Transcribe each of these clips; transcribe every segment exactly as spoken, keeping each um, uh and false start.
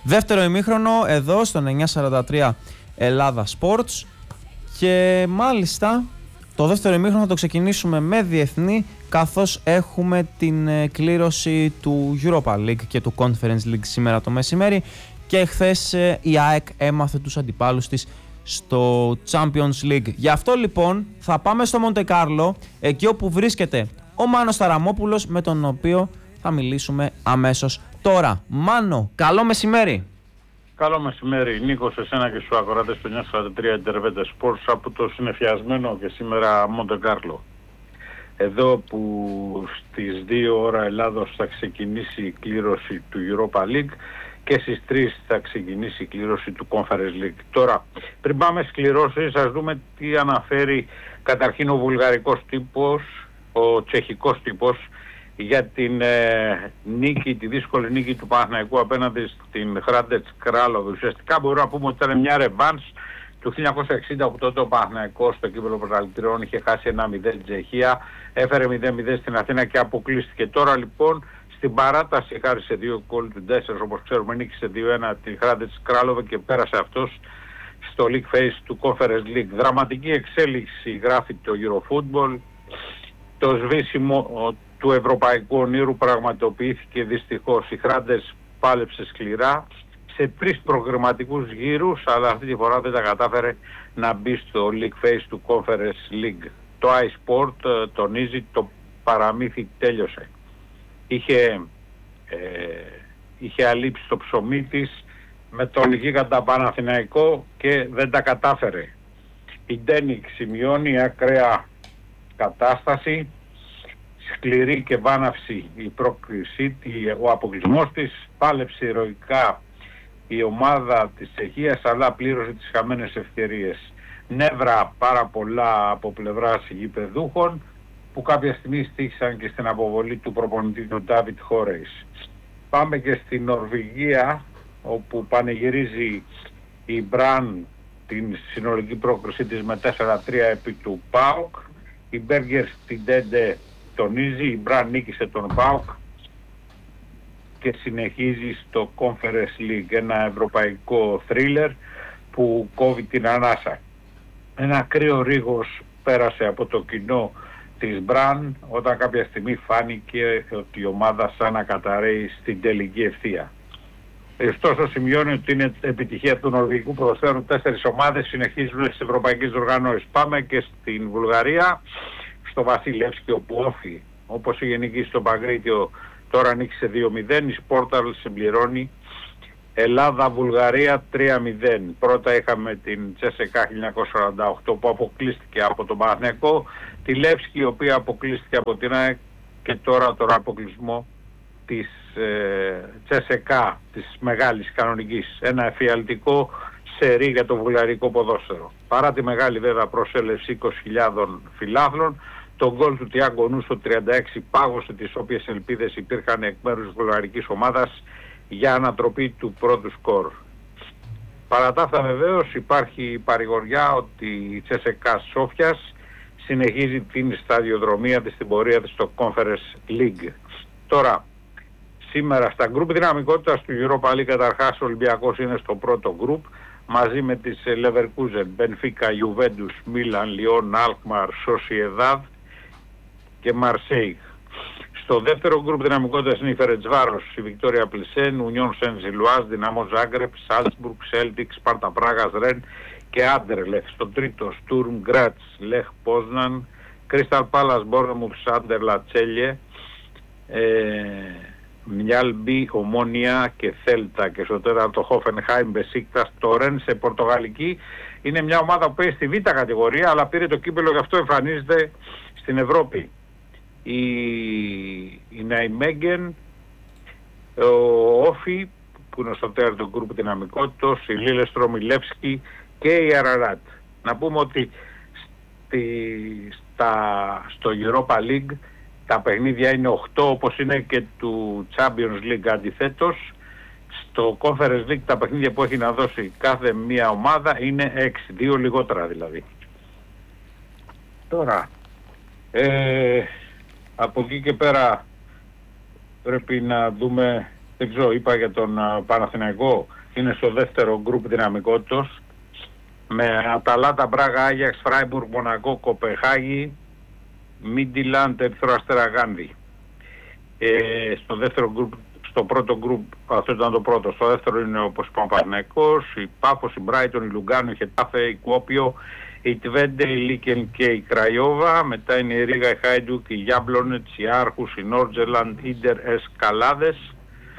Δεύτερο ημίχρονο εδώ στον εννιά σαράντα τρία Ελλάδα Sports και μάλιστα το δεύτερο ημίχρονο θα το ξεκινήσουμε με διεθνή, καθώς έχουμε την κλήρωση του Europa League και του Conference League σήμερα το μεσημέρι και χθες η ΑΕΚ έμαθε τους αντιπάλους της στο Champions League. Γι' αυτό λοιπόν θα πάμε στο Μοντεκάρλο, εκεί όπου βρίσκεται ο Μάνος Ταραμόπουλος, με τον οποίο θα μιλήσουμε αμέσως τώρα. Μάνο, καλό μεσημέρι. Καλό μεσημέρι, Νίκο, σε εσένα και στους ακροατές του εννιά σαράντα τρία Intervete Sports από το συνεφιασμένο και σήμερα Μοντεκάρλο. Εδώ που στις δύο ώρα Ελλάδος θα ξεκινήσει η κλήρωση του Europa League και στις τρεις θα ξεκινήσει η κλήρωση του Conference League. Τώρα, πριν πάμε στις κληρώσεις, ας δούμε τι αναφέρει καταρχήν ο βουλγαρικός τύπος, ο τσεχικός τύπος, για την ε, νίκη, τη δύσκολη νίκη του Παναθηναϊκού απέναντι στην Hrádec Králové. Ουσιαστικά μπορούμε να πούμε ότι ήταν μια ρεβάνς του χίλια εννιακόσια εξήντα που τότε ο Παναθηναϊκός στο κύπελλο πρωταθλητριών είχε χάσει ένα μηδέν την Τσεχία, έφερε μηδέν μηδέν στην Αθήνα και αποκλείστηκε. Τώρα λοιπόν στην παράταση χάρη σε δύο γκολ του Ντέσσερς, όπως ξέρουμε, νίκησε δύο ένα τη Hrádec Králové και πέρασε αυτός στο League Phase του Conference League. Δραματική εξέλιξη γράφει το Eurofootball. Το σβήσιμο του ευρωπαϊκού ονείρου πραγματοποιήθηκε δυστυχώς. Η Hrádec πάλεψε σκληρά σε τρεις προγραμματικούς γύρους, αλλά αυτή τη φορά δεν τα κατάφερε να μπει στο League Phase του Conference League. Το iSport τονίζει το παραμύθι τέλειωσε. Είχε, ε, είχε αλείψει το ψωμί της με τον γίγαντα Παναθηναϊκό και δεν τα κατάφερε. Η Ντένικ σημειώνει ακραία κατάσταση, σκληρή και βάναυση η πρόκρισή, ο αποκλεισμός της, πάλεψε ηρωικά η ομάδα της Τσεχίας, αλλά πλήρωσε τις χαμένες ευκαιρίες. Νεύρα πάρα πολλά από πλευράς γηπεδούχων, που κάποια στιγμή στήχησαν και στην αποβολή του προπονητή του Ντάβιτ Χόρεϊς. Πάμε και στην Νορβηγία, όπου πανηγυρίζει η Μπραν την συνολική πρόκριση της με τέσσερα τρία επί του ΠΑΟΚ. Η Μπέργκερ στην Τέντε τονίζει, η Μπραν νίκησε τον ΠΑΟΚ και συνεχίζει στο Conference League, ένα ευρωπαϊκό θρίλερ που κόβει την ανάσα. Ένα κρύο ρίγος πέρασε από το κοινό της Μπραν όταν κάποια στιγμή φάνηκε ότι η ομάδα σαν να καταραίει στην τελική ευθεία. Ωστόσο σημειώνει ότι είναι επιτυχία του νορβηγικού ποδοσφαίρου. Τέσσερις ομάδες συνεχίζουν στις ευρωπαϊκές οργανώσεις. Πάμε και στην Βουλγαρία, στο Βασιλεύσκι, όπου όφη, όπως είχε νικήσει στο Παγκρίτιο, τώρα νίκησε δύο μηδέν. Η Σπόρταλ συμπληρώνει Ελλάδα-Βουλγαρία τρία μηδέν. Πρώτα είχαμε την Τσέσεκα χίλια εννιακόσια σαράντα οκτώ που αποκλείστηκε από τον Παναθηναϊκό, τη Λεύσκη η οποία αποκλείστηκε από την ΑΕΚ και τώρα τον αποκλεισμό της ε, Τσέσεκα, της μεγάλης κανονικής. Ένα εφιαλτικό σερί για το βουλγαρικό ποδόσφαιρο. Παρά τη μεγάλη βέβαια προσέλευση είκοσι χιλιάδες φιλάθλων, το γκολ του Τιάγκο Νου στο τριάντα έξι πάγωσε τις όποιες ελπίδες υπήρχαν εκ μέρους της βουλγαρικής ομάδας για ανατροπή του πρώτου σκορ. Παρά τα αυτά βεβαίως υπάρχει η παρηγοριά ότι η Τσέσεκα Σόφιας συνεχίζει την σταδιοδρομία της στην πορεία της στο Conference League. Τώρα, σήμερα στα γκρουπ δυναμικότητας του Europa League, καταρχάς ο Ολυμπιακός είναι στο πρώτο γκρουπ μαζί με τις Leverkusen, Benfica, Juventus, Milan, Lyon, Alkmaar, Sociedad και Marseille. Στο δεύτερο γκρουπ δυναμικότητας είναι η Φερεντσβάρος, η Βικτόρια Πλισέν, Ουνιόν Σεν Ζιλουάζ, Δυναμό Ζάγκρεπ, Σάλτσμπουργκ, Σέλτικ, Σπάρτα Πράγας, Ρεν και Άντερλεχτ. Στο τρίτο Στουρμ Γκράτς, Λεχ Πόσναν, Κρίσταλ Πάλας, Μπόρνεμουθ, Σάντερλα, Τσέλιε, Μιάλμπι, Ομόνια και Θέλτα. Και στο τέταρτο Χόφενχάιμ, Μπεσίκτας, το Ρεν σε πορτογαλική. Είναι μια ομάδα που παίζει στη β' κατηγορία, αλλά πήρε το κύπελλο, γι' αυτό εμφανίζεται στην Ευρώπη. Η, η Ναϊμέγγεν, ο Όφι που είναι στο τέταρτο γκρουπ δυναμικότητος, η Λίλεστρο, Μιλεύσκι και η Αραράτ. Να πούμε ότι στη, στα, στο Europa League τα παιχνίδια είναι οκτώ, όπως είναι και του Champions League αντιθέτως. Στο Conference League τα παιχνίδια που έχει να δώσει κάθε μία ομάδα είναι έξι, δύο λιγότερα δηλαδή. Τώρα ε, από εκεί και πέρα πρέπει να δούμε δεν ξέρω, είπα για τον Παναθηναϊκό, είναι στο δεύτερο γκρουπ δυναμικότητας, με Αταλάντα, Μπράγα, Άγιαξ, Φράιμπουργκ, Μονακό, Κοπεχάγη, Μίντιλαντ, Ερυθρό Αστέρα, Γάνδη. Ε, στο δεύτερο γκρουπ, στο πρώτο γκρουπ, αυτό ήταν το πρώτο. Στο δεύτερο είναι, όπως είπαμε, ο Παναθηναϊκός, η Πάφος, η Μπράιτον, η Λουγκάνο, η Χετάφε, η Κουόπιο, η Τβέντε, η Λίκεν και η Κραϊόβα. Μετά είναι η Ρίγα, η Χάιντουκ, η Γιάμπλονετς, η Άρχους, η Νόρτζελαντ, Ίντερ, Εσκαλάδες.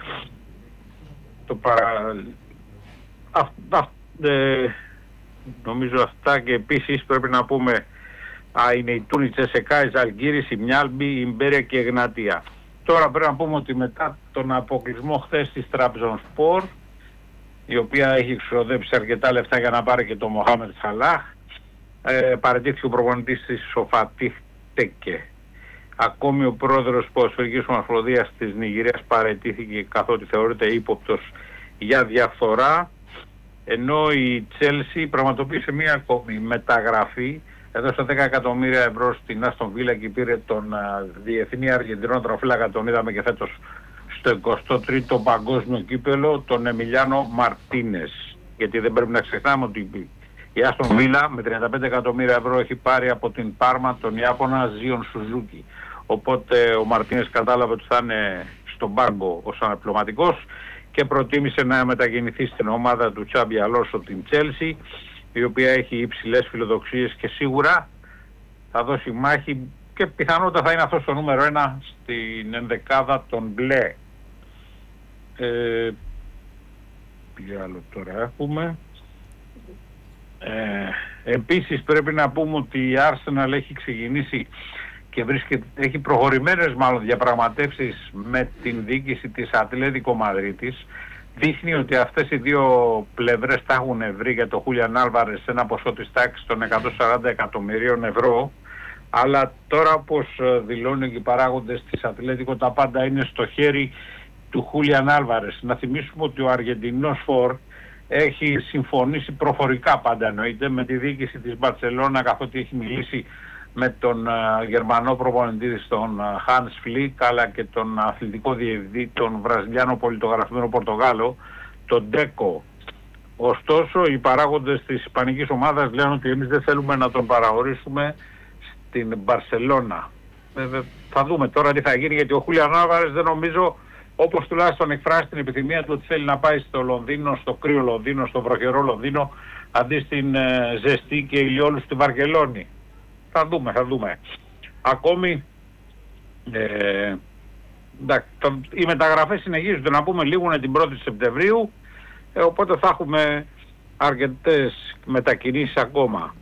Το παρα... Α, α, ε, νομίζω αυτά, και επίσης πρέπει να πούμε, α, είναι η Τούνιτς, Εσεκά, η Ζαλγκύρης, η Μιάλμπη, η Μπέρια και η Εγνατία. Τώρα πρέπει να πούμε ότι μετά τον αποκλεισμό χθες της Τραμπζονσπορ, η οποία έχει εξοδέψει αρκετά λεφτά για να πάρει και τον Μοχάμετ Σαλάχ, ε, παραιτήθηκε ο προπονητής της Σοφατίχ Τέκε. Ακόμη ο πρόεδρος ποδοσφαιρικής ομοσπονδίας της Νιγηρίας παραιτήθηκε, καθότι θεωρείται ύποπτος για διαφθορά, ενώ η Τσέλσι πραγματοποίησε μία ακόμη μεταγραφή, έδωσε δέκα εκατομμύρια ευρώ στην Άστον Βίλα και πήρε τον uh, διεθνή Αργεντινό τραφύλακα, τον είδαμε και φέτος στο εικοστό τρίτο παγκόσμιο κύπελο, τον Εμιλιάνο Μαρτίνες. Γιατί δεν πρέπει να ξεχνάμε ότι η Άστον Βίλα με τριάντα πέντε εκατομμύρια ευρώ έχει πάρει από την Πάρμα τον Ιάπωνα Ζίον Σουζούκι. Οπότε ο Μαρτίνες κατάλαβε ότι θα είναι στον πάγκο ως αναπληρωματικός και προτίμησε να μετακινηθεί στην ομάδα του Τσάμπι Αλόνσο, την Τσέλσι, η οποία έχει υψηλές φιλοδοξίες και σίγουρα θα δώσει μάχη και πιθανότατα θα είναι αυτό το νούμερο ένα στην ενδεκάδα των μπλε. Ε, τι άλλο τώρα έχουμε. Ε, επίσης πρέπει να πούμε ότι η Arsenal έχει ξεκινήσει και βρίσκεται, έχει προχωρημένες μάλλον διαπραγματεύσεις με την διοίκηση της Ατλέτικο Μαδρίτης. Δείχνει ότι αυτές οι δύο πλευρές τα έχουν βρει για το Χούλιαν Άλβαρες σε ένα ποσό της τάξης των εκατόν σαράντα εκατομμυρίων ευρώ, αλλά τώρα, όπως δηλώνουν και οι παράγοντες της Ατλέτικο, τα πάντα είναι στο χέρι του Χούλιαν Άλβαρες. Να θυμίσουμε ότι ο Αργεντινός φορ έχει συμφωνήσει προφορικά, πάντα εννοείται, με τη διοίκηση της Μπαρσελόνα, καθότι έχει μιλήσει με τον uh, Γερμανό προπονητή, τον uh, Hans Flick, αλλά και τον αθλητικό διευθυντή, τον Βραζιλιάνο πολιτογραφημένο Πορτογάλο, τον Ντέκο. Ωστόσο, οι παράγοντες της ισπανικής ομάδας λένε ότι εμείς δεν θέλουμε να τον παραχωρήσουμε στην Μπαρσελόνα. Βέβαια, θα δούμε τώρα τι θα γίνει, γιατί ο Χούλιαν Άλβαρες δεν νομίζω, όπως τουλάχιστον εκφράσει την επιθυμία του, ότι θέλει να πάει στο Λονδίνο, στο κρύο Λονδίνο, στο βροχερό Λονδίνο, αντί στην uh, ζεστή και ηλιόλουστη Βαρκελόνη. Θα δούμε, θα δούμε. Ακόμη, ε, εντάξει, το, οι μεταγραφές συνεχίζονται, να πούμε, λίγουνε την πρώτη Σεπτεμβρίου, ε, οπότε θα έχουμε αρκετές μετακινήσεις ακόμα.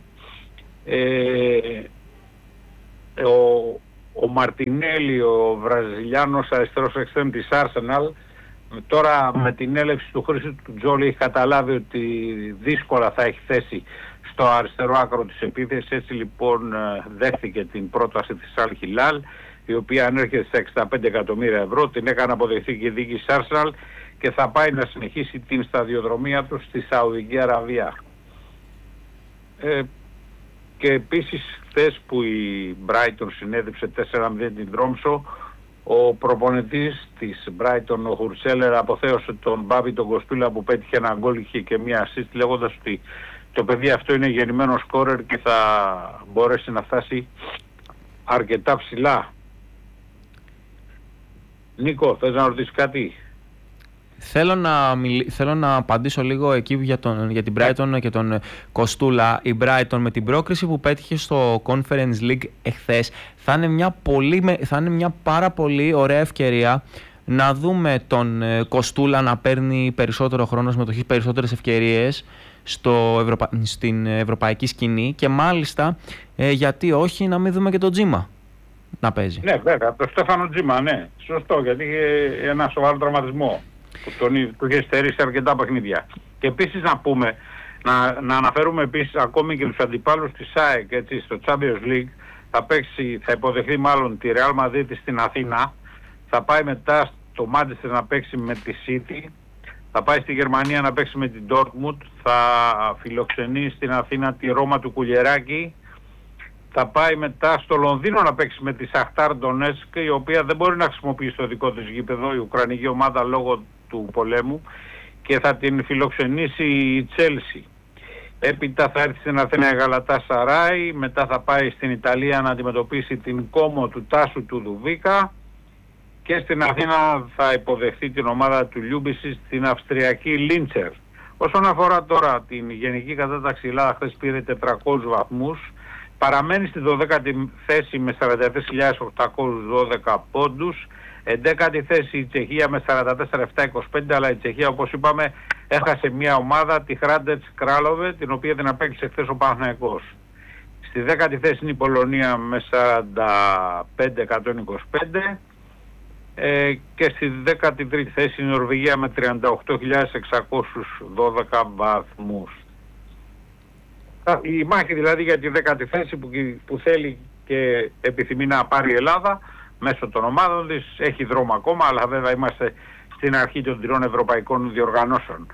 Ε, ο, ο Μαρτινέλη, ο Βραζιλιάνος αριστερός εξτρέμ της Arsenal, τώρα με την έλευση του Χρήστου του Τζόλι έχει καταλάβει ότι δύσκολα θα έχει θέση στο αριστερό άκρο της επίθεσης. Έτσι λοιπόν δέχθηκε την πρόταση της Αλ Χιλάλ, η οποία ανέρχεται στα εξήντα πέντε εκατομμύρια ευρώ, την έκανε αποδεχθεί και η διοίκηση Arsenal και θα πάει να συνεχίσει την σταδιοδρομία του στη Σαουδική Αραβία. Ε, και επίσης χθες που η Brighton συνέδεψε τέσσερα μηδέν την Τρόμσο, ο προπονητής της Brighton, ο Χουρσέλερ, αποθέωσε τον Μπάμπη τον Κοστούλα που πέτυχε ένα γκολ, είχε και μία assist, λέγοντας ότι το παιδί αυτό είναι γεννημένο σκόρερ και θα μπορέσει να φτάσει αρκετά ψηλά. Νίκο, θες να ρωτήσεις κάτι? Θέλω να, μιλ... Θέλω να απαντήσω λίγο εκεί για, τον... για την Brighton και τον Κοστούλα. Η Brighton με την πρόκριση που πέτυχε στο Conference League εχθές θα είναι μια, πολύ... θα είναι μια πάρα πολύ ωραία ευκαιρία να δούμε τον Κοστούλα να παίρνει περισσότερο χρόνο συμμετοχή, περισσότερες ευκαιρίες στο Ευρωπα... στην ευρωπαϊκή σκηνή και μάλιστα ε, γιατί όχι να μην δούμε και τον Τζίμα να παίζει. Ναι, βέβαια, το Στέφανο Τζίμα, ναι, σωστό, γιατί είχε ένα σοβαρό τραυματισμό που τον που είχε στερήσει αρκετά παιχνίδια. Και επίσης να πούμε, να, να αναφέρουμε επίσης ακόμη και τους αντιπάλους της ΑΕΚ, έτσι, στο Champions League θα παίξει, θα υποδεχθεί μάλλον τη Real Madrid στην Αθήνα, θα πάει μετά στο Manchester να παίξει με τη City, θα πάει στη Γερμανία να παίξει με την Dortmund, θα φιλοξενεί στην Αθήνα τη Ρώμα του Κουλιεράκη, θα πάει μετά στο Λονδίνο να παίξει με τη Σαχτάρ Ντονέτσκ, η οποία δεν μπορεί να χρησιμοποιήσει το δικό της γήπεδο, η ουκρανική ομάδα, λόγω του πολέμου και θα την φιλοξενήσει η Τσέλσι. Έπειτα θα έρθει στην Αθήνα η Γαλατάσαράι, μετά θα πάει στην Ιταλία να αντιμετωπίσει την Κόμο του Τάσου του Δουβίκα και στην Αθήνα θα υποδεχθεί την ομάδα του Λιούμπισι στην Αυστριακή Λίντσερ. Όσον αφορά τώρα την γενική κατάταξη, η Ελλάδα χθες πήρε τετρακόσιους βαθμούς, παραμένει στη δωδέκατη θέση με σαράντα τρεις χιλιάδες οκτακόσιους δώδεκα πόντους, εντέκατη θέση η Τσεχία με σαράντα τέσσερα χιλιάδες επτακόσιους είκοσι πέντε, αλλά η Τσεχία, όπως είπαμε, έχασε μια ομάδα, τη Χράντετς Κράλοβε, την οποία την απέκλεισε χθες ο Παναθηναϊκός. Στη δέκατη θέση είναι η Πολωνία με σαράντα πέντε χιλιάδες εκατόν είκοσι πέντε ε, και στη δέκατη τρίτη θέση είναι η Νορβηγία με τριάντα οκτώ χιλιάδες εξακόσιους δώδεκα βαθμούς. Η μάχη δηλαδή για τη δέκατη θέση που, που θέλει και επιθυμεί να πάρει η Ελλάδα μέσω των ομάδων της έχει δρόμο ακόμα, αλλά βέβαια είμαστε στην αρχή των τριών ευρωπαϊκών διοργανώσεων.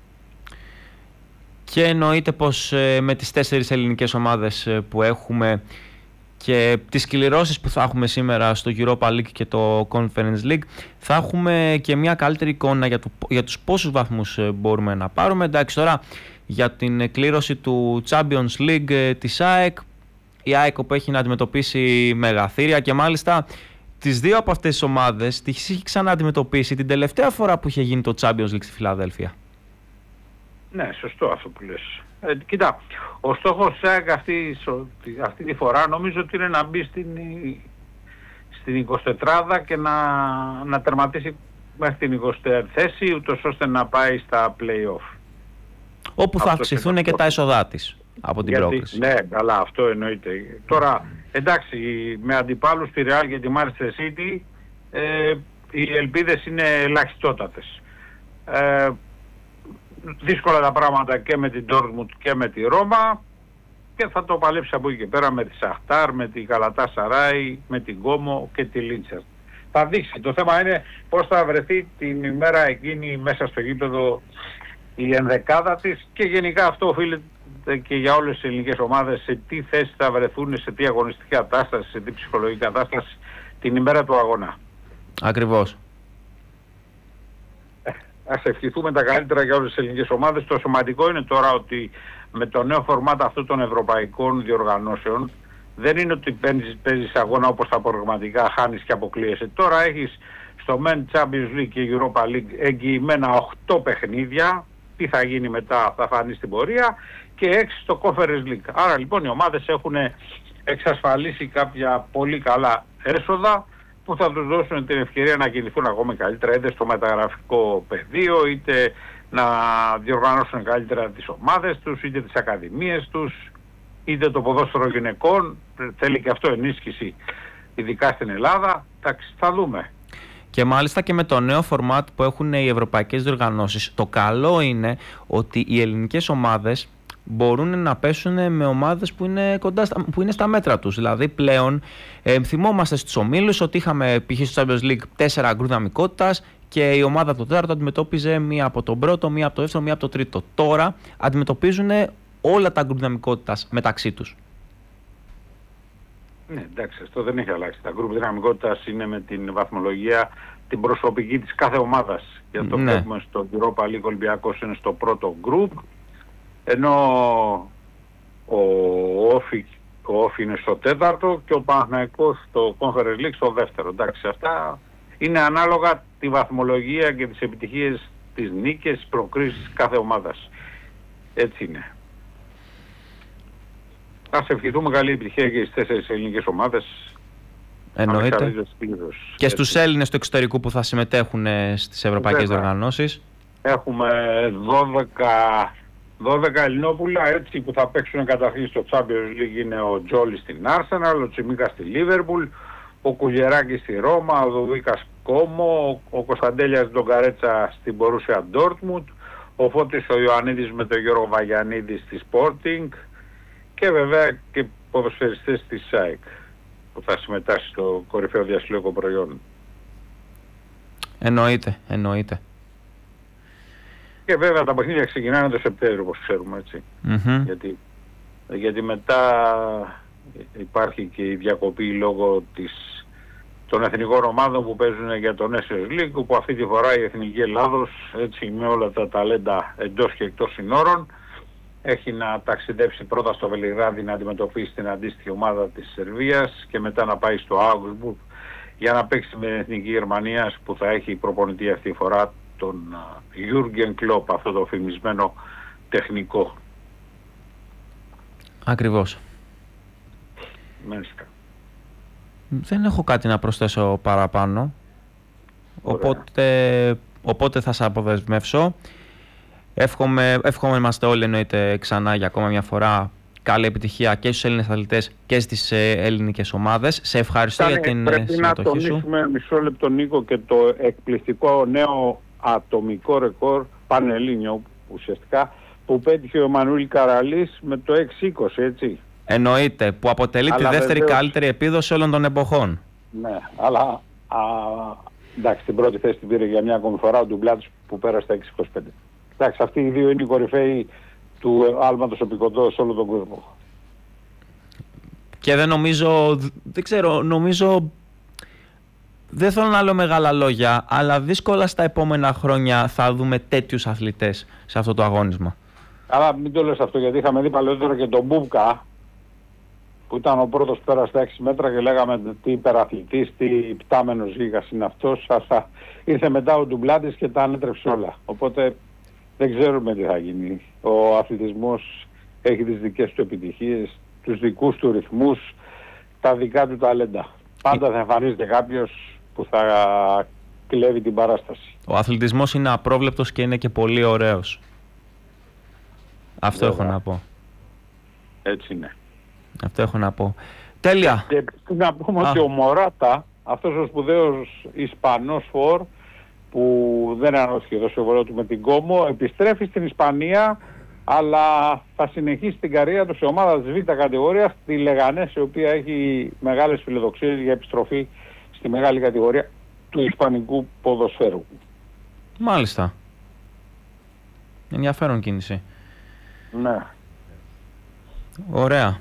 Και εννοείται πως ε, με τις τέσσερις ελληνικές ομάδες ε, που έχουμε και τις κληρώσεις που θα έχουμε σήμερα στο Europa League και το Conference League, θα έχουμε και μια καλύτερη εικόνα για, το, για τους πόσους βαθμούς ε, μπορούμε να πάρουμε. Εντάξει, τώρα για την κλήρωση του Champions League ε, της ΑΕΚ, η ΑΕΚ που έχει να αντιμετωπίσει μεγαθύρια και μάλιστα τις δύο από αυτές τις ομάδες τις έχει ξανααντιμετωπίσει την τελευταία φορά που είχε γίνει το Champions League στη Φιλαδέλφια. Ναι, σωστό αυτό που λες. Ε, κοίτα, ο στόχος της ΑΕΚ αυτή, αυτή τη φορά νομίζω ότι είναι να μπει στην, στην εικοσιτετράδα και να, να τερματίσει μέχρι την εικοσιτέτη θέση, ούτως ώστε να πάει στα play-off. Όπου θα αυξηθούν και τα έσοδά της από την γιατί, πρόκληση. Ναι, καλά, αυτό εννοείται. Τώρα, εντάξει, με αντιπάλους τη Real και τη Manchester City, ε, οι ελπίδες είναι ελαχιστότατες. Ε, δύσκολα τα πράγματα και με την Dortmund και με τη Ρώμα και θα το παλέψει από εκεί και πέρα με τη Σαχτάρ, με τη Γαλατάσαράι, με την Κόμο και τη Λίντσερ. Θα δείξει. Το θέμα είναι πώς θα βρεθεί την ημέρα εκείνη μέσα στο γήπεδο η ενδεκάδα της και γενικά αυτό οφείλεται και για όλες τις ελληνικές ομάδες σε τι θέση θα βρεθούν, σε τι αγωνιστική κατάσταση, σε τι ψυχολογική κατάσταση την ημέρα του αγώνα. Ακριβώς. Ας ευχηθούμε τα καλύτερα για όλες τις ελληνικές ομάδες. Το σημαντικό είναι τώρα ότι με το νέο φορμάτα αυτών των ευρωπαϊκών διοργανώσεων δεν είναι ότι παίζεις, παίζεις αγώνα όπως τα προγραμματικά, χάνεις και αποκλείεσαι. Τώρα έχεις στο Men Champions League και Europa League εγγυημένα οκτώ παιχνίδια. Τι θα γίνει μετά θα φανεί στην πορεία και έξι στο Conference League. Άρα λοιπόν οι ομάδες έχουν εξασφαλίσει κάποια πολύ καλά έσοδα που θα τους δώσουν την ευκαιρία να κινηθούν ακόμα καλύτερα είτε στο μεταγραφικό πεδίο, είτε να διοργανώσουν καλύτερα τις ομάδες τους, είτε τις ακαδημίες τους, είτε το ποδόσφαιρο γυναικών. Θέλει και αυτό ενίσχυση, ειδικά στην Ελλάδα. Θα δούμε. Και μάλιστα και με το νέο φορμάτ που έχουν οι ευρωπαϊκές διοργανώσεις, το καλό είναι ότι οι ελληνικές ομάδες μπορούν να πέσουν με ομάδες που είναι, κοντά στα, που είναι στα μέτρα τους. Δηλαδή πλέον ε, θυμόμαστε στους ομίλους ότι είχαμε π.χ. στο Champions League τέσσερα γκρουπ δυναμικότητας και η ομάδα από το τέταρτο αντιμετώπιζε μία από τον πρώτο, μία από το δεύτερο, μία από το τρίτο. Τώρα αντιμετωπίζουν όλα τα γκρουπ δυναμικότητας μεταξύ τους. Ναι, εντάξει, αυτό δεν έχει αλλάξει. Τα γκρουπ δυναμικότητας είναι με την βαθμολογία την προσωπική της κάθε ομάδας. Για το ναι. βλέπουμε στο Europa League, Ολυμπιακός είναι στο πρώτο γκρουπ, ενώ ο Όφη, ο Όφη είναι στο τέταρτο και ο Παναθηναϊκός στο Conference League στο δεύτερο. Εντάξει, αυτά είναι ανάλογα τη βαθμολογία και τις επιτυχίες της νίκης, της προκρίσεις κάθε ομάδας. Έτσι είναι. Ας ευχηθούμε καλή επιτυχία και στις τέσσερις ελληνικές ομάδες. Εννοείται. Και στους Έλληνες του εξωτερικού που θα συμμετέχουν στις ευρωπαϊκές διοργανώσεις. Έχουμε δώδεκα, δώδεκα Ελληνόπουλα έτσι που θα παίξουν καταρχήν στο Champions League. Είναι ο Τζόλης στην Arsenal, ο Τσιμίκας στη Liverpool, ο Κουλιεράκης στη Ρώμα, ο Δουβίκας Κόμο, ο Κωνσταντέλιας Ντογκαρέτσα στην Borussia Dortmund, ο Φώτης ο Ιωαννίδης με τον Γιώργο Βαγιανίδη στη Sporting και βέβαια και ποδοσφαιριστές της ΑΕΚ που θα συμμετάσχει στο κορυφαίο διασυλλογικό προϊόν. Εννοείται, εννοείται. Και βέβαια τα παιχνίδια ξεκινάνε το Σεπτέμβριο, όπως ξέρουμε, έτσι. Mm-hmm. Γιατί, γιατί μετά υπάρχει και η διακοπή λόγω της των εθνικών ομάδων που παίζουν για τον Nations League, που αυτή τη φορά η Εθνική Ελλάδος, έτσι με όλα τα ταλέντα εντός και εκτός συνόρων, έχει να ταξιδέψει πρώτα στο Βελιγράδι να αντιμετωπίσει την αντίστοιχη ομάδα της Σερβίας και μετά να πάει στο Augsburg για να παίξει με την Εθνική Γερμανία, που θα έχει προπονητή αυτή τη φορά τον Jürgen Klopp, αυτό το φημισμένο τεχνικό. Ακριβώς. Μάλιστα. Δεν έχω κάτι να προσθέσω παραπάνω. Οπότε, οπότε θα σας αποδεσμεύσω. Εύχομαι, εύχομαι είμαστε όλοι, εννοείται, ξανά για ακόμα μια φορά καλή επιτυχία και στους Έλληνες αθλητές και στις ε, ελληνικές ομάδες. Σε ευχαριστώ Κάνε, για την πρέπει συμμετοχή σου. Πρέπει να τονίσουμε μισό λεπτό, Νίκο, και το εκπληκτικό νέο ατομικό ρεκόρ πανελλήνιο ουσιαστικά που πέτυχε ο Εμμανουήλ Καραλής με το έξι είκοσι, έτσι. Εννοείται, που αποτελεί αλλά τη δεύτερη βεβαίως καλύτερη επίδοση όλων των εποχών. Ναι, αλλά α, εντάξει, την πρώτη θέση την πήρε για μια ακόμη φορά ο Ντουμπλάτης που πέρασε τα έξι είκοσι πέντε. Εντάξει, αυτοί οι δύο είναι οι κορυφαίοι του άλματος οπικοντό σε όλο τον κόσμο. Και δεν νομίζω, δεν ξέρω, νομίζω, δεν θέλω να λέω μεγάλα λόγια, αλλά δύσκολα στα επόμενα χρόνια θα δούμε τέτοιους αθλητές σε αυτό το αγώνισμα. Αλλά μην το λες αυτό, γιατί είχαμε δει παλαιότερα και τον Μπούμπκα, που ήταν ο πρώτος πέρα στα έξι μέτρα και λέγαμε τι υπεραθλητής, τι πτάμενος γίγας είναι αυτός. Αυτά. Ήρθε μετά ο Ντουμπλάτης και τα ανέτρεψε όλα. Οπότε δεν ξέρουμε τι θα γίνει. Ο αθλητισμός έχει τις δικές του επιτυχίες, τους δικούς του ρυθμούς, τα δικά του ταλέντα. Πάντα θα εμφανίζεται κάποιος που θα κλέβει την παράσταση. Ο αθλητισμός είναι απρόβλεπτος και είναι και πολύ ωραίος. Αυτό Βέβαια. έχω να πω. Έτσι είναι. Αυτό έχω να πω. Τέλεια. Και να πούμε Α. ότι ο Μωράτα, αυτός ο σπουδαίος Ισπανός φορ που δεν ανώθηκε το σοβαρό του με την Κόμο, επιστρέφει στην Ισπανία, αλλά θα συνεχίσει την καριέρα του σε ομάδα της Β' κατηγορίας, τη Λεγανές, η οποία έχει μεγάλες φιλοδοξίες για επιστροφή στη μεγάλη κατηγορία του ισπανικού ποδοσφαίρου. Μάλιστα. Ενδιαφέρον κίνηση. Ναι. Ωραία.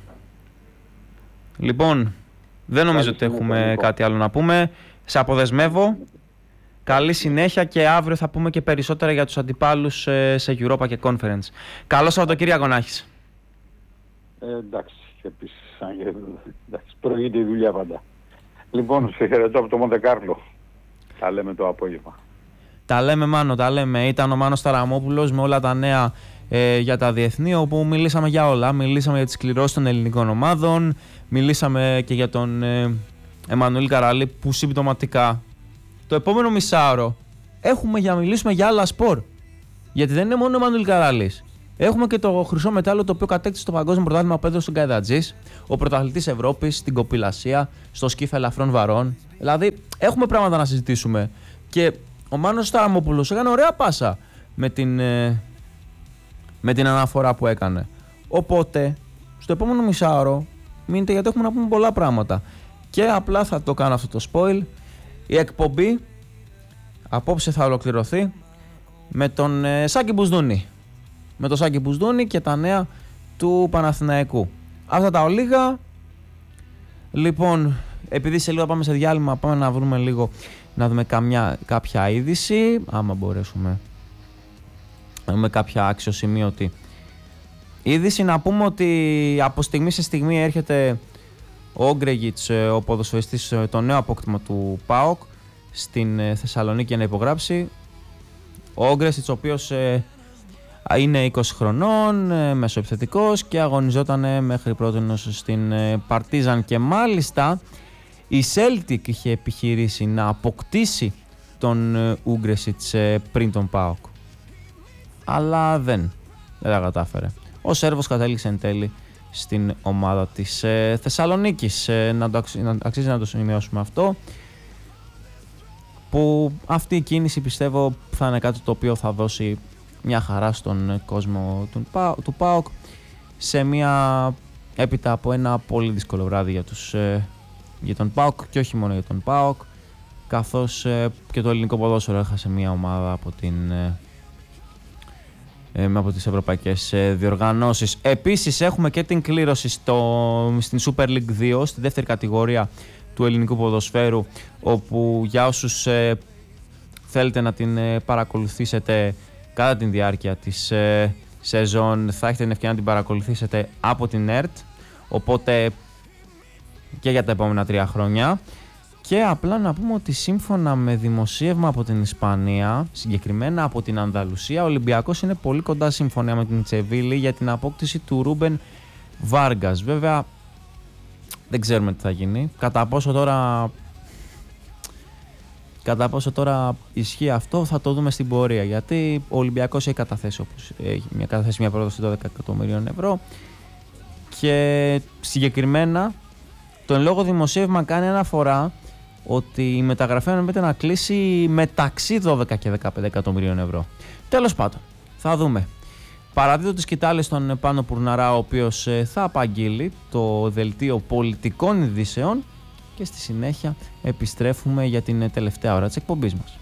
Λοιπόν, δεν νομίζω ότι έχουμε κάτι άλλο να πούμε. Σε αποδεσμεύω. Καλή συνέχεια και αύριο θα πούμε και περισσότερα για τους αντιπάλους σε Europa και Conference. Καλό Σαββατοκύριακο να έχεις. Ε, εντάξει, επίσης, εντάξει, προηγείται η δουλειά πάντα. Λοιπόν, σε χαιρετώ από το Μοντεκάρλο. Τα λέμε το απόγευμα. Τα λέμε, Μάνο, τα λέμε. Ήταν ο Μάνος Ταραμόπουλος με όλα τα νέα ε, για τα διεθνή, όπου μιλήσαμε για όλα. Μιλήσαμε για τις κληρώσεις των ελληνικών ομάδων, μιλήσαμε και για τον ε, Εμμανουήλ Καραλή, που συμπτωματικά το επόμενο μισάωρο έχουμε για να μιλήσουμε για άλλα σπορ. Γιατί δεν είναι μόνο ο Εμμανουήλ Καραλής. Έχουμε και το χρυσό μετάλλιο το οποίο κατέκτησε το παγκόσμιο πρωτάθλημα ο Πέτρος Γκαϊδατζής, ο πρωταθλητής Ευρώπης στην κοπηλασία, στο σκύφ ελαφρών βαρών. Δηλαδή, έχουμε πράγματα να συζητήσουμε. Και ο Μάνος Ταραμόπουλος έκανε ωραία πάσα με την, με την αναφορά που έκανε. Οπότε, στο επόμενο μισάωρο, μείνετε γιατί έχουμε να πούμε πολλά πράγματα. Και απλά θα το κάνω αυτό το spoil. Η εκπομπή απόψε θα ολοκληρωθεί με τον ε, Σάκη Μπουσδούνη. Με τον Σάκη Μπουσδούνη και τα νέα του Παναθηναϊκού. Αυτά τα ολίγα. Λοιπόν, επειδή σε λίγο πάμε σε διάλειμμα, πάμε να βρούμε λίγο, να δούμε καμιά, κάποια είδηση, άμα μπορέσουμε να δούμε κάποια αξιοσημείωτη είδηση. Να πούμε ότι από στιγμή σε στιγμή έρχεται ο Όγκρεγιτς, ο ποδοσφαιριστής, το νέο απόκτημα του ΠΑΟΚ στην Θεσσαλονίκη για να υπογράψει. Ο Όγκρεγιτς, ο οποίος ε, είναι είκοσι χρονών, ε, μεσοεπιθετικός και αγωνιζόταν μέχρι πρότινος στην ε, Παρτίζαν, και μάλιστα η Celtic είχε επιχειρήσει να αποκτήσει τον ε, Ούγκρεσιτς ε, πριν τον ΠΑΟΚ, αλλά δεν, δεν τα κατάφερε. Ο Σέρβος κατέληξε εν τέλει στην ομάδα της ε, Θεσσαλονίκης. Ε, να το αξι, να, αξίζει να το σημειώσουμε αυτό, που αυτή η κίνηση πιστεύω θα είναι κάτι το οποίο θα δώσει μια χαρά στον κόσμο του, του ΠΑΟΚ σε μια, έπειτα από ένα πολύ δύσκολο βράδυ για, τους, ε, για τον ΠΑΟΚ, και όχι μόνο για τον ΠΑΟΚ, καθώς ε, και το ελληνικό ποδόσφαιρο έχασε μια ομάδα από την ε, ε, από τις ευρωπαϊκές ε, διοργανώσεις. Επίσης έχουμε και την κλήρωση στο, στην Super League δύο, στη δεύτερη κατηγορία του ελληνικού ποδοσφαίρου, όπου για όσους ε, θέλετε να την ε, παρακολουθήσετε κατά τη διάρκεια της ε, σεζόν, θα έχετε την ευκαιρία να την παρακολουθήσετε από την ΕΡΤ, οπότε και για τα επόμενα τρία χρόνια. Και απλά να πούμε ότι σύμφωνα με δημοσίευμα από την Ισπανία, συγκεκριμένα από την Ανδαλουσία, ο Ολυμπιακός είναι πολύ κοντά συμφωνία με την Τσεβίλη για την απόκτηση του Ρούμπεν Βάργκας. Βέβαια δεν ξέρουμε τι θα γίνει, κατά πόσο τώρα κατά πόσο τώρα ισχύει αυτό θα το δούμε στην πορεία, γιατί ο Ολυμπιακός έχει καταθέσει, όπως, έχει μια, καταθέσει μια πρόταση δώδεκα εκατομμυρίων ευρώ και συγκεκριμένα το εν λόγω δημοσίευμα κάνει αναφορά ότι η μεταγραφή αναμένεται να κλείσει μεταξύ δώδεκα και δεκαπέντε εκατομμυρίων ευρώ. Τέλος πάντων, θα δούμε. Παραδίδω τις σκητάλες στον Πάνο Πουρναρά, ο οποίος θα απαγγείλει το δελτίο πολιτικών ειδήσεων και στη συνέχεια επιστρέφουμε για την τελευταία ώρα της εκπομπής μας.